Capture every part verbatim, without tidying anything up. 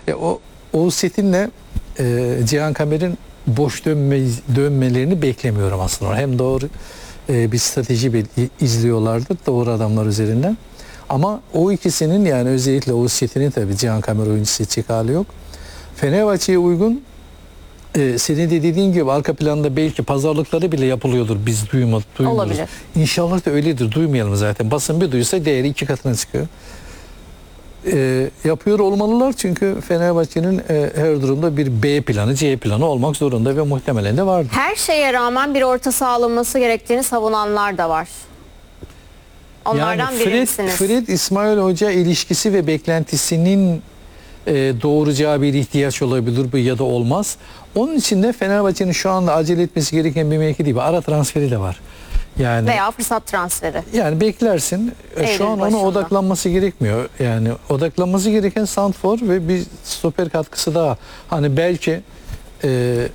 Ya o Oğuz Çetin'le e, Cihan Kamer'in boş dönme, dönmelerini beklemiyorum aslında. Hem doğru e, bir strateji bir, izliyorlardır doğru adamlar üzerinden. Ama o ikisinin, yani özellikle Oğuz Çetin'in, tabii Cihan Kamer oyuncusu seçecek hali yok. Fenerbahçe'ye uygun, e, senin de dediğin gibi arka planda belki pazarlıkları bile yapılıyordur. Biz duymadık, duymuyoruz. Olabilir. İnşallah da öyledir. Duymayalım zaten. Basın bir duysa değeri iki katına çıkıyor. E, yapıyor olmalılar çünkü Fenerbahçe'nin e, her durumda bir B planı, C planı olmak zorunda ve muhtemelen de vardır. Her şeye rağmen bir orta saha alınması gerektiğini savunanlar da var. Onlardan yani biri Fred, misiniz? Fred İsmail Hoca ilişkisi ve beklentisinin e, doğuracağı bir ihtiyaç olabilir bu ya da olmaz. Onun için de Fenerbahçe'nin şu anda acele etmesi gereken bir mevki değil. Ara transferi de var. Yani Veya fırsat transferi. yani beklersin. E, Eylül şu an başında. ona odaklanması gerekmiyor. Yani odaklanması gereken santrfor ve bir stoper katkısı daha. Hani belki e,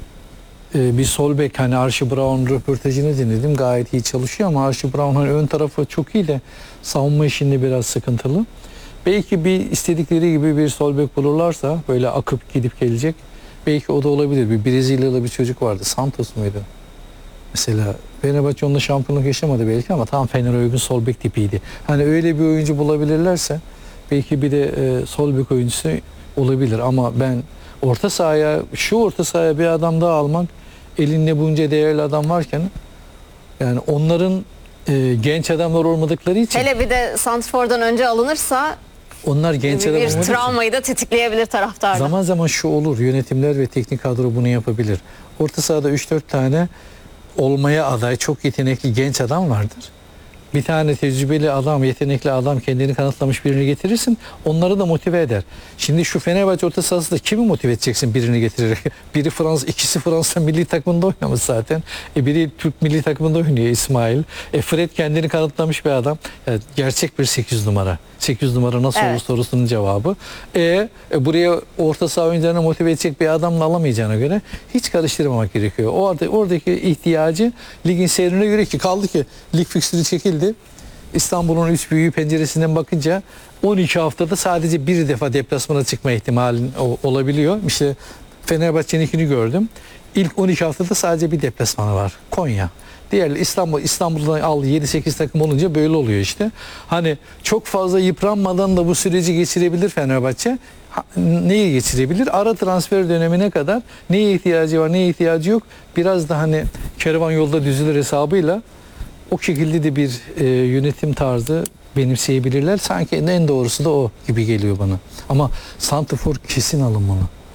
e, bir sol bek, hani Archie Brown röportajını dinledim. Gayet iyi çalışıyor ama Archie Brown hani ön tarafı çok iyi de savunma işinde biraz sıkıntılı. Belki bir istedikleri gibi bir sol bek bulurlarsa böyle akıp gidip gelecek. Belki o da olabilir. Bir Brezilyalı bir çocuk vardı. Santos muydu? Mesela Fenerbahçe onunla şampiyonluk yaşamadı belki ama tam Fener'e uygun sol bek tipiydi. Hani öyle bir oyuncu bulabilirlerse belki bir de e, sol bek oyuncusu olabilir ama ben orta sahaya, şu orta sahaya bir adam daha almak, elinde bunca değerli adam varken, yani onların e, genç adamlar olmadıkları için, Hele bir de santrfordan önce alınırsa onlar genç adam bir olmadığı için travmayı da tetikleyebilir taraftarda. zaman zaman şu olur, yönetimler ve teknik kadro bunu yapabilir. Orta sahada üç dört tane olmaya aday çok yetenekli genç adam vardır. Bir tane tecrübeli adam, yetenekli adam, kendini kanıtlamış birini getirirsin. Onları da motive eder. Şimdi şu Fenerbahçe orta sahasında kimi motive edeceksin birini getirerek? Biri Fransa, ikisi Fransa milli takımında oynamış zaten. E biri Türk milli takımında oynuyor, İsmail. E Fred kendini kanıtlamış bir adam. Yani gerçek bir sekiz numara. sekiz numara nasıl Evet. olur sorusunun cevabı. E, e buraya orta saha oyuncularını motive edecek bir adamla alamayacağına göre hiç karıştırmamak gerekiyor. Orada oradaki ihtiyacı ligin seyrine göre, ki kaldı ki lig fikstürü çekildi. İstanbul'un üç büyüğü penceresinden bakınca on iki haftada sadece bir defa deplasmana çıkma ihtimalin olabiliyor. İşte Fenerbahçe'ninkini gördüm. İlk on iki haftada sadece bir deplasmanı var. Konya. Diğer İstanbul, İstanbul'dan aldı yedi sekiz takım olunca böyle oluyor işte. Hani çok fazla yıpranmadan da bu süreci geçirebilir Fenerbahçe. Ha, neyi geçirebilir? Ara transfer dönemine kadar neye ihtiyacı var, neye ihtiyacı yok. Biraz da hani kervan yolda düzülür hesabıyla o şekilde de bir e, yönetim tarzı benimseyebilirler. Sanki en doğrusu da o gibi geliyor bana. Ama santrfor kesin alınmalı.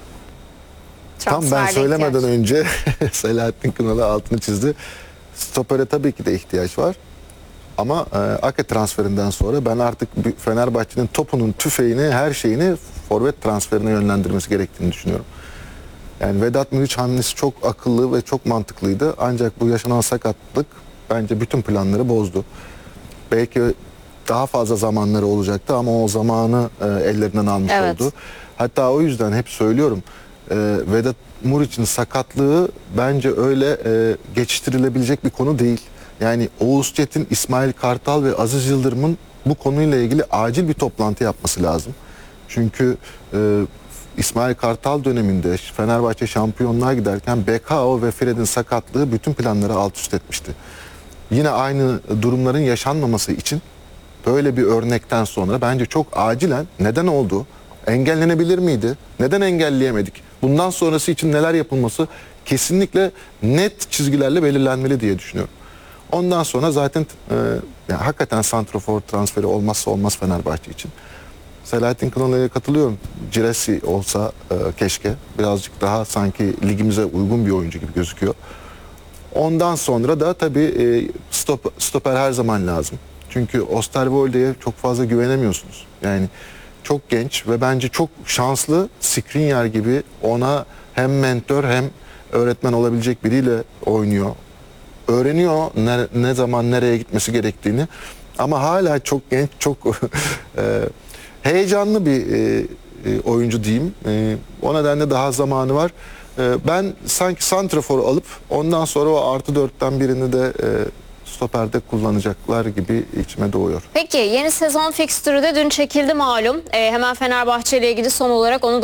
Tam ben Transferle söylemeden ihtiyaç. önce Selahattin Kınalı altını çizdi. Stopere tabii ki de ihtiyaç var. Ama e, Ake transferinden sonra ben artık Fenerbahçe'nin topunun, tüfeğini, her şeyini forvet transferine yönlendirmesi gerektiğini düşünüyorum. Yani Vedat Muriç hamlesi çok akıllı ve çok mantıklıydı. Ancak bu yaşanan sakatlık bence bütün planları bozdu. Belki daha fazla zamanları olacaktı ama o zamanı e, ellerinden almış Evet. oldu. Hatta o yüzden hep söylüyorum, e, Vedat Muriç'in sakatlığı bence öyle e, geçiştirilebilecek bir konu değil. Yani Oğuz Çetin, İsmail Kartal ve Aziz Yıldırım'ın bu konuyla ilgili acil bir toplantı yapması lazım. Çünkü e, İsmail Kartal döneminde Fenerbahçe şampiyonluğa giderken B K O ve Fred'in sakatlığı bütün planları alt üst etmişti. Yine aynı durumların yaşanmaması için böyle bir örnekten sonra bence çok acilen neden oldu? Engellenebilir miydi? Neden engelleyemedik? Bundan sonrası için neler yapılması kesinlikle net çizgilerle belirlenmeli diye düşünüyorum. Ondan sonra zaten e, yani hakikaten santrofor transferi olmazsa olmaz Fenerbahçe için. Selahattin Kınalı'ya katılıyorum. Ciresi olsa e, keşke. Birazcık daha sanki ligimize uygun bir oyuncu gibi gözüküyor. Ondan sonra da tabii e, stop, stoper her zaman lazım. Çünkü Osterwolde'ye çok fazla güvenemiyorsunuz. Yani çok genç ve bence çok şanslı, Skriniar gibi ona hem mentor hem öğretmen olabilecek biriyle oynuyor. Öğreniyor ne, ne zaman nereye gitmesi gerektiğini. Ama hala çok genç, çok e, heyecanlı bir e, e, oyuncu diyeyim. E, o nedenle daha zamanı var. E, ben sanki santrafor alıp ondan sonra o artı dörtten birini de e, stoperde kullanacaklar gibi içime doğuyor. Peki yeni sezon fikstürü de dün çekildi malum. Ee, hemen Fenerbahçe ile ilgili son olarak onu da